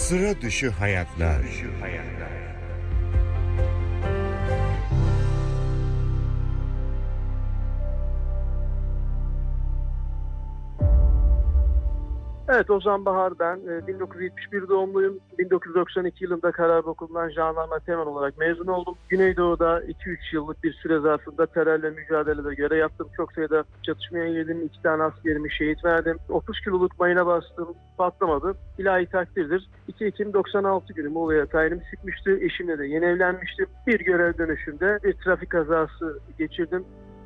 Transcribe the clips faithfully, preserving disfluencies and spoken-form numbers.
Sıra dışı hayatlar. Dışı hayatlar. Evet, Ozan Bahar ben. bin dokuz yüz yetmiş bir doğumluyum. bin dokuz yüz doksan iki yılında Kararp Okulu'ndan jandarma teğmen olarak mezun oldum. Güneydoğu'da iki üç yıllık bir süre zarfında terörle mücadelede görev yaptım. Çok sayıda çatışmaya girdim. iki tane askerimi şehit verdim. otuz kiloluk mayına bastım. Patlamadı. İlahi takdirdir. iki Ekim doksan altı günü Muğla'ya tayinim çıkmıştı. Eşimle de yeni evlenmiştim. Bir görev dönüşünde bir trafik kazası geçirdim.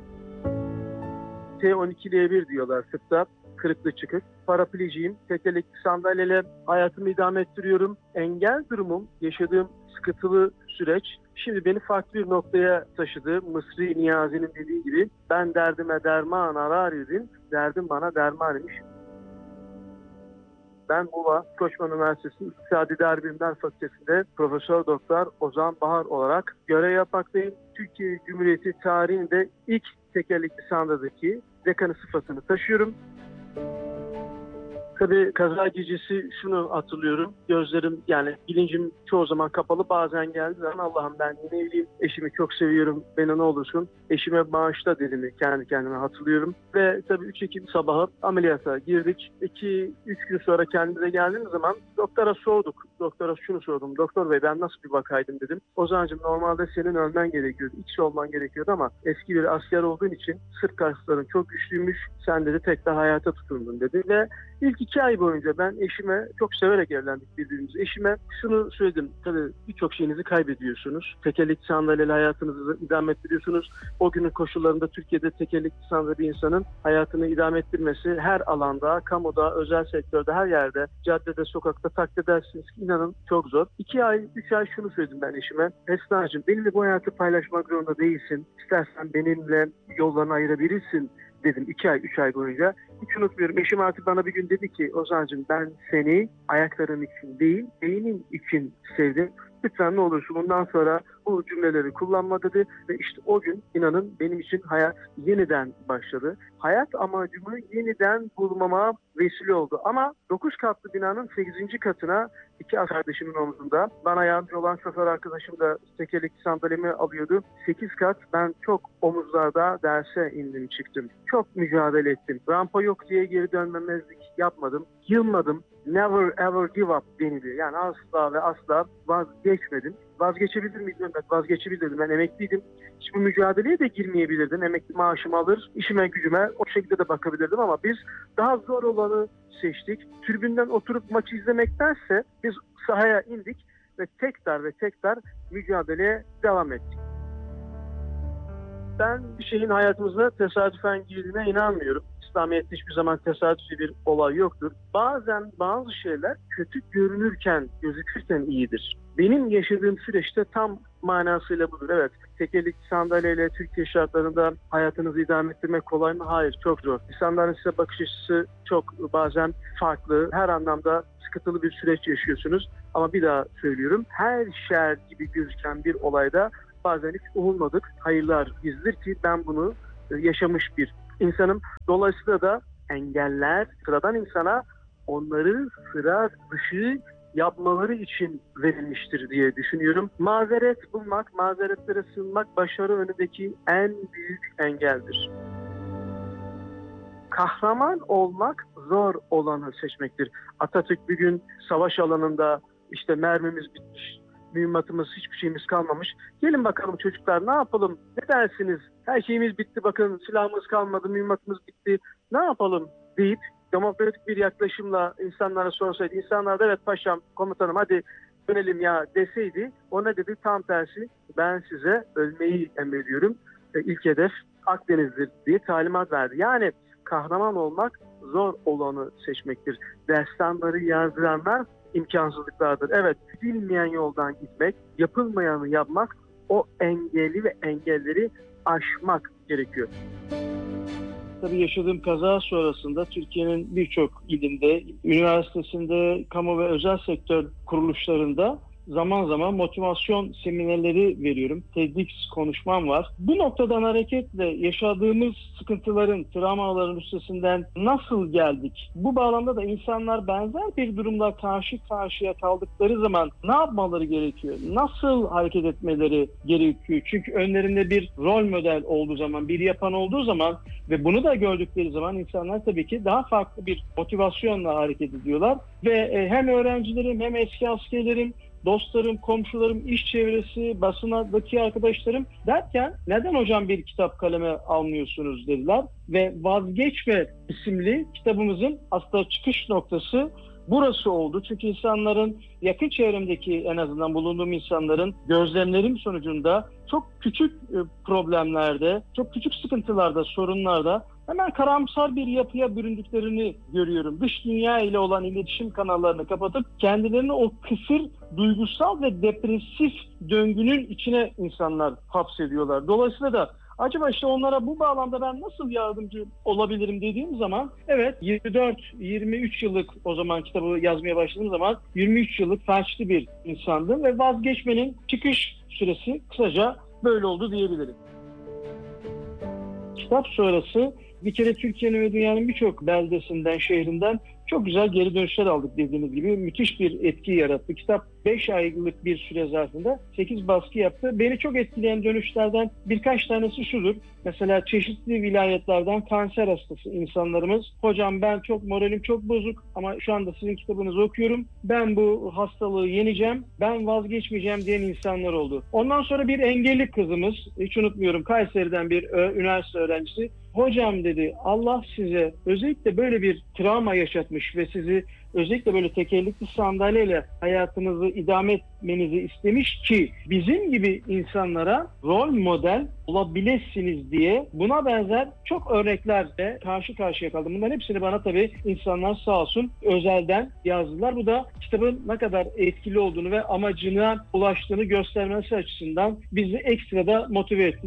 T on iki L bir diyorlar sırtta. Kırıklı çıkık. Paraplijiyim. Tekerlekli sandalyeyle hayatımı idame ettiriyorum. Engel durumum, yaşadığım sıkıntılı süreç şimdi beni farklı bir noktaya taşıdı. Mısri Niyazi'nin dediği gibi ben derdime derman arar idim, derdim bana derman imiş. Ben Muğla Koçman Üniversitesi İktisadi İdari Bilimler Fakültesi'nde Profesör Doktor Ozan Bahar olarak görev yapmaktayım. Türkiye Cumhuriyeti tarihinde ilk tekerlekli sandaldaki dekanı sıfatını taşıyorum. Tabii kaza gecesi şunu hatırlıyorum. Gözlerim yani bilincim çoğu zaman kapalı, bazen geldi zaman Allah'ım ben yine evliyim. Eşimi çok seviyorum. Beni ne olursun eşime bağışla dediğimi kendi kendime hatırlıyorum. Ve tabii üç Ekim sabahı ameliyata girdik. iki üç gün sonra kendimize geldiğimiz zaman doktora sorduk. Doktora şunu sordum. Doktor bey ben nasıl bir vakaydım dedim. Ozan'cığım normalde senin ölmen gerekiyordu. İkisi olman gerekiyordu ama eski bir asker olduğun için sırt kasların çok güçlüymüş. Sen dedi tek de hayata tutundun dedi ve İlk iki ay boyunca ben eşime çok severek evlendik birbirimizi. Eşime şunu söyledim. Tabii birçok şeyinizi kaybediyorsunuz. Tekerlekli sandalyeyle hayatınızı idame ettiriyorsunuz. O günün koşullarında Türkiye'de tekerlekli sandalye bir insanın hayatını idame ettirmesi her alanda, kamuda, özel sektörde, her yerde, caddede, sokakta takdir edersiniz ki inanın çok zor. İki ay, üç ay şunu söyledim ben eşime. Esnacığım benimle bu hayatı paylaşmak zorunda değilsin. İstersen benimle yollarını ayırabilirsin dedim iki ay, üç ay boyunca. Hiç unutmuyorum. Eşim artık bana bir gün dedi ki Ozan'cığım ben seni ayakların için değil, beynin için sevdim. Lütfen ne olursun bundan sonra bu cümleleri kullanma dedi. Ve işte o gün inanın benim için hayat yeniden başladı. Hayat amacımı yeniden bulmama vesile oldu. Ama dokuz katlı binanın sekizinci katına iki kardeşimin omzunda. Bana yardımcı olan şoför arkadaşım da tekerlekli sandalyemi alıyordu. sekiz kat ben çok omuzlarda derse indim çıktım. Çok mücadele ettim. Rampa yok diye geri dönmemezlik yapmadım. Yılmadım. Never ever give up denildi. Yani asla ve asla vazgeçmedim. Vazgeçebilir miydim? Evet, vazgeçebilirdim. Ben emekliydim. Hiç bu mücadeleye de girmeyebilirdim. Emekli maaşımı alır, işime gücüme o şekilde de bakabilirdim ama biz daha zor olanı seçtik. Tribünden oturup maçı izlemektense biz sahaya indik ve tekrar ve tekrar mücadeleye devam ettik. Ben bir şeyin hayatımıza tesadüfen girdiğine inanmıyorum. İslamiyet'te hiçbir zaman tesadüfi bir olay yoktur. Bazen bazı şeyler kötü görünürken, gözükürken iyidir. Benim yaşadığım süreçte tam manasıyla budur. Evet, tekerlekli sandalyeyle Türkiye şartlarında hayatınızı idame ettirmek kolay mı? Hayır, çok zor. İnsanların size bakış açısı çok bazen farklı. Her anlamda sıkıntılı bir süreç yaşıyorsunuz. Ama bir daha söylüyorum, her şer gibi gözüken bir olayda bazen hiç umulmadık hayırlar gizlidir ki ben bunu yaşamış bir insanım. Dolayısıyla da engeller sıradan insana onları sıra dışı yapmaları için verilmiştir diye düşünüyorum. Mazeret bulmak, mazeretlere sığınmak başarı önündeki en büyük engeldir. Kahraman olmak zor olanı seçmektir. Atatürk bir gün savaş alanında işte mermimiz bitmiş, mühimmatımız, hiçbir şeyimiz kalmamış. Gelin bakalım çocuklar ne yapalım? Ne dersiniz? Her şeyimiz bitti, bakın silahımız kalmadı, mühimmatımız bitti. Ne yapalım deyip demokratik bir yaklaşımla insanlara sorsaydı, insanlar da evet paşam, komutanım hadi dönelim ya deseydi, o ne dedi? Tam tersi, ben size ölmeyi emrediyorum. E, ilk hedef Akdeniz'dir diye talimat verdi. Yani kahraman olmak zor olanı seçmektir. Destanları yazdıranlar imkansızlıklardır. Evet, bilmeyen yoldan gitmek, yapılmayanı yapmak, o engeli ve engelleri aşmak gerekiyor. Tabii yaşadığım kaza sonrasında Türkiye'nin birçok ilinde, üniversitesinde, kamu ve özel sektör kuruluşlarında zaman zaman motivasyon seminerleri veriyorum. TEDx konuşmam var. Bu noktadan hareketle yaşadığımız sıkıntıların, travmaların üstesinden nasıl geldik? Bu bağlamda da insanlar benzer bir durumla karşı karşıya kaldıkları zaman ne yapmaları gerekiyor? Nasıl hareket etmeleri gerekiyor? Çünkü önlerinde bir rol model olduğu zaman, bir yapan olduğu zaman ve bunu da gördükleri zaman insanlar tabii ki daha farklı bir motivasyonla hareket ediyorlar. Ve hem öğrencilerim hem eski askerlerim, dostlarım, komşularım, iş çevresi, basındaki arkadaşlarım derken neden hocam bir kitap kaleme almıyorsunuz dediler. Ve Vazgeçme isimli kitabımızın aslında çıkış noktası burası oldu. Çünkü insanların, yakın çevremdeki en azından bulunduğum insanların gözlemlerim sonucunda çok küçük problemlerde, çok küçük sıkıntılarda, sorunlarda hemen karamsar bir yapıya büründüklerini görüyorum. Dış dünya ile olan iletişim kanallarını kapatıp kendilerini o kısır, duygusal ve depresif döngünün içine insanlar hapsediyorlar. Dolayısıyla da acaba işte onlara bu bağlamda ben nasıl yardımcı olabilirim dediğim zaman, evet, yirmi dört yirmi üç yıllık, o zaman kitabı yazmaya başladığım zaman yirmi üç yıllık felçli bir insandım ve vazgeçmenin çıkış süresi kısaca böyle oldu diyebilirim. Kitap sonrası bir kere Türkiye'nin ve dünyanın birçok beldesinden, şehrinden çok güzel geri dönüşler aldık dediğiniz gibi. Müthiş bir etki yarattı. Kitap beş aylık bir süre zarfında sekiz baskı yaptı. Beni çok etkileyen dönüşlerden birkaç tanesi şudur. Mesela çeşitli vilayetlerden kanser hastası insanlarımız, hocam ben çok moralim çok bozuk ama şu anda sizin kitabınızı okuyorum. Ben bu hastalığı yeneceğim, ben vazgeçmeyeceğim diyen insanlar oldu. Ondan sonra bir engelli kızımız, hiç unutmuyorum, Kayseri'den bir üniversite öğrencisi, hocam dedi, Allah size özellikle böyle bir travma yaşatmış ve sizi özellikle böyle tekerlekli sandalyeyle hayatınızı idame etmenizi istemiş ki bizim gibi insanlara rol model olabilirsiniz diye buna benzer çok örneklerle karşı karşıya kaldım. Bunların hepsini bana tabii insanlar sağ olsun özelden yazdılar. Bu da kitabın ne kadar etkili olduğunu ve amacına ulaştığını göstermesi açısından bizi ekstra da motive etti.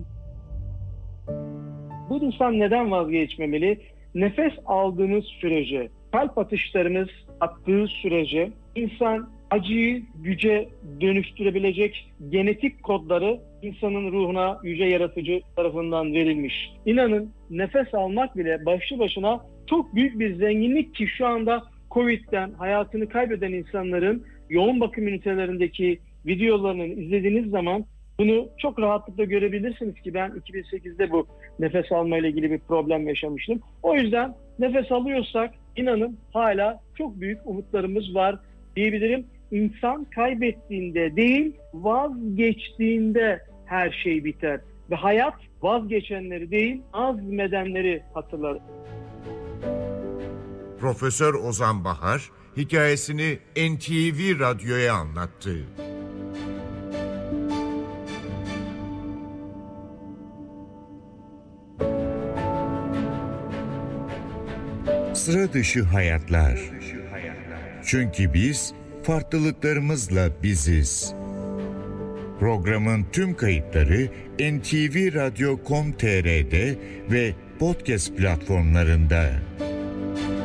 Bu insan neden vazgeçmemeli? Nefes aldığınız sürece, kalp atışlarınız attığı sürece insan acıyı güce dönüştürebilecek genetik kodları insanın ruhuna yüce yaratıcı tarafından verilmiş. İnanın nefes almak bile başlı başına çok büyük bir zenginlik ki şu anda Covid'den hayatını kaybeden insanların yoğun bakım ünitelerindeki videolarını izlediğiniz zaman bunu çok rahatlıkla görebilirsiniz ki ben iki bin sekizde bu nefes alma ile ilgili bir problem yaşamıştım. O yüzden nefes alıyorsak inanın hala çok büyük umutlarımız var diyebilirim. İnsan kaybettiğinde değil, vazgeçtiğinde her şey biter. Ve hayat vazgeçenleri değil, azmedenleri hatırlar. Profesör Ozan Bahar hikayesini N T V Radyo'ya anlattı. Sıra dışı hayatlar. Çünkü biz farklılıklarımızla biziz. Programın tüm kayıtları N T V Radyo nokta com nokta t r'de ve podcast platformlarında.